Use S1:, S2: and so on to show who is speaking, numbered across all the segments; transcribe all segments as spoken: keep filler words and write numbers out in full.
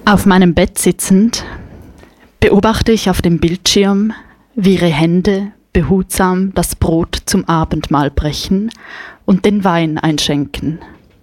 S1: Auf meinem Bett sitzend beobachte ich auf dem Bildschirm, wie ihre Hände behutsam das Brot zum Abendmahl brechen und den Wein einschenken.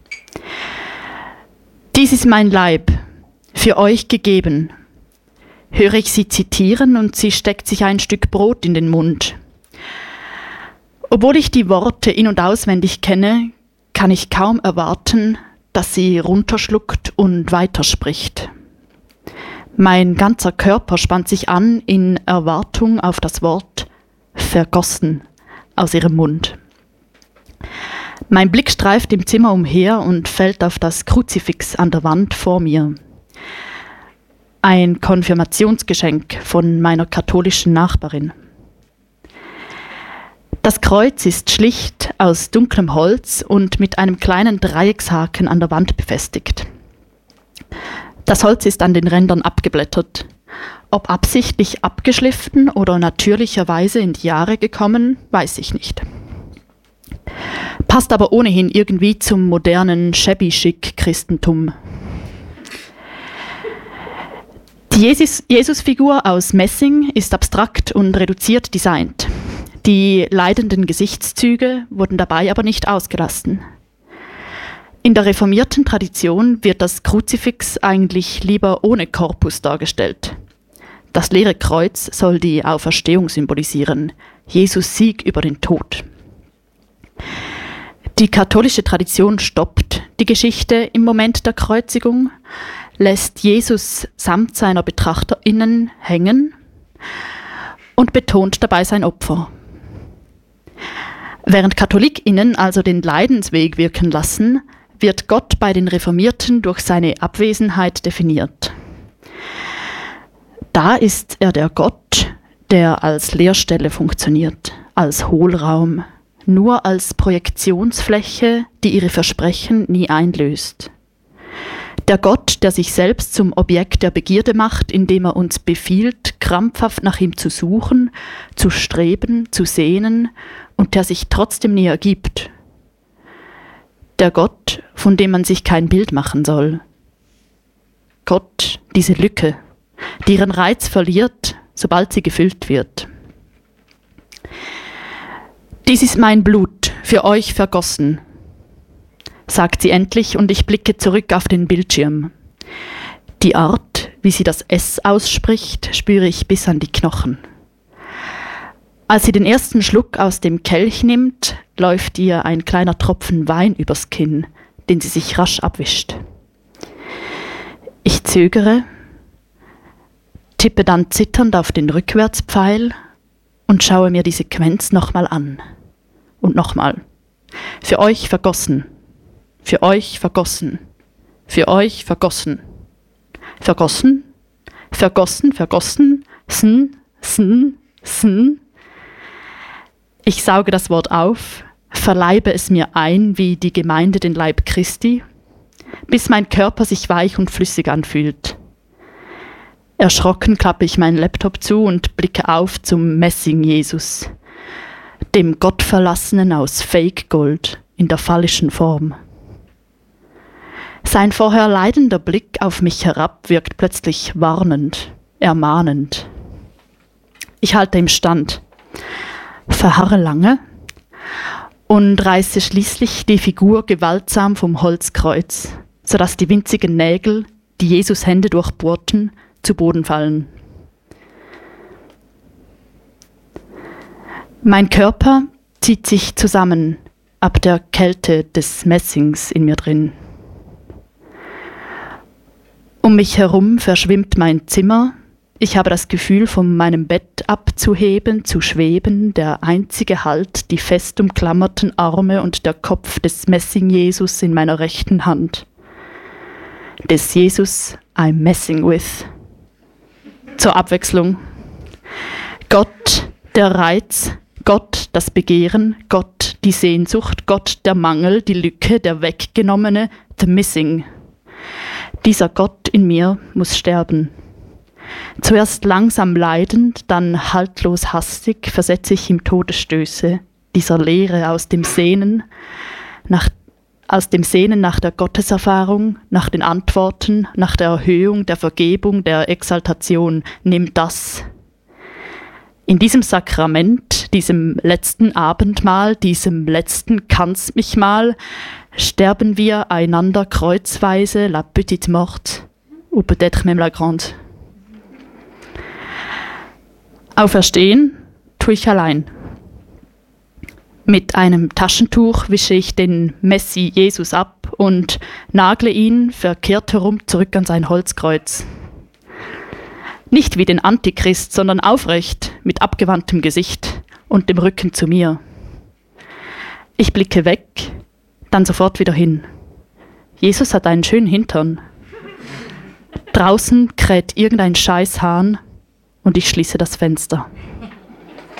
S1: Dies ist mein Leib, für euch gegeben. Höre ich sie zitieren und sie steckt sich ein Stück Brot in den Mund. Obwohl ich die Worte in- und auswendig kenne, kann ich kaum erwarten, dass sie runterschluckt und weiterspricht. Mein ganzer Körper spannt sich an in Erwartung auf das Wort vergossen aus ihrem Mund. Mein Blick streift im Zimmer umher und fällt auf das Kruzifix an der Wand vor mir. Ein Konfirmationsgeschenk von meiner katholischen Nachbarin. Das Kreuz ist schlicht aus dunklem Holz und mit einem kleinen Dreieckshaken an der Wand befestigt. Das Holz ist an den Rändern abgeblättert. Ob absichtlich abgeschliffen oder natürlicherweise in die Jahre gekommen, weiß ich nicht. Passt aber ohnehin irgendwie zum modernen Shabby-Chic-Christentum. Die Jesus- Jesus-Figur aus Messing ist abstrakt und reduziert designt. Die leidenden Gesichtszüge wurden dabei aber nicht ausgelassen. In der reformierten Tradition wird das Kruzifix eigentlich lieber ohne Korpus dargestellt. Das leere Kreuz soll die Auferstehung symbolisieren, Jesus Sieg über den Tod. Die katholische Tradition stoppt die Geschichte im Moment der Kreuzigung, lässt Jesus samt seiner BetrachterInnen hängen und betont dabei sein Opfer. Während KatholikInnen also den Leidensweg wirken lassen, wird Gott bei den Reformierten durch seine Abwesenheit definiert. Da ist er der Gott, der als Leerstelle funktioniert, als Hohlraum, nur als Projektionsfläche, die ihre Versprechen nie einlöst. Der Gott, der sich selbst zum Objekt der Begierde macht, indem er uns befiehlt, krampfhaft nach ihm zu suchen, zu streben, zu sehnen und der sich trotzdem nie ergibt. Der Gott, von dem man sich kein Bild machen soll. Gott, diese Lücke, die ihren Reiz verliert, sobald sie gefüllt wird. Dies ist mein Blut, für euch vergossen, sagt sie endlich und ich blicke zurück auf den Bildschirm. Die Art, wie sie das S ausspricht, spüre ich bis an die Knochen. Als sie den ersten Schluck aus dem Kelch nimmt, läuft ihr ein kleiner Tropfen Wein übers Kinn, den sie sich rasch abwischt. Ich zögere, tippe dann zitternd auf den Rückwärtspfeil und schaue mir die Sequenz nochmal an. Und nochmal. Für euch vergossen. Für euch vergossen. Für euch vergossen. Vergossen? Vergossen, vergossen. Sn, sn, sn. Ich sauge das Wort auf, verleibe es mir ein wie die Gemeinde den Leib Christi, bis mein Körper sich weich und flüssig anfühlt. Erschrocken klappe ich meinen Laptop zu und blicke auf zum Messing-Jesus, dem Gottverlassenen aus Fake-Gold in der phallischen Form. Sein vorher leidender Blick auf mich herab wirkt plötzlich warnend, ermahnend. Ich halte ihm stand, verharre lange und reiße schließlich die Figur gewaltsam vom Holzkreuz, sodass die winzigen Nägel, die Jesus Hände durchbohrten, zu Boden fallen. Mein Körper zieht sich zusammen ab der Kälte des Messings in mir drin. Um mich herum verschwimmt mein Zimmer. Ich habe das Gefühl, von meinem Bett abzuheben, zu schweben, der einzige Halt, die fest umklammerten Arme und der Kopf des Messing-Jesus in meiner rechten Hand. Des Jesus I'm messing with. Zur Abwechslung. Gott, der Reiz, Gott, das Begehren, Gott, die Sehnsucht, Gott, der Mangel, die Lücke, der Weggenommene, the missing. Dieser Gott in mir muss sterben. Zuerst langsam leidend, dann haltlos hastig versetze ich ihm Todesstöße, dieser Leere aus dem Sehnen nach aus dem Sehnen nach der Gotteserfahrung, nach den Antworten, nach der Erhöhung, der Vergebung, der Exaltation. Nimm das. In diesem Sakrament, diesem letzten Abendmahl, diesem letzten Kannst mich mal, sterben wir einander kreuzweise, la petite morte, ou peut-être même la grande. Auferstehen tue ich allein. Mit einem Taschentuch wische ich den Messi Jesus ab und nagle ihn verkehrt herum zurück an sein Holzkreuz. Nicht wie den Antichrist, sondern aufrecht, mit abgewandtem Gesicht und dem Rücken zu mir. Ich blicke weg, dann sofort wieder hin. Jesus hat einen schönen Hintern. Draußen kräht irgendein Scheißhahn und ich schließe das Fenster.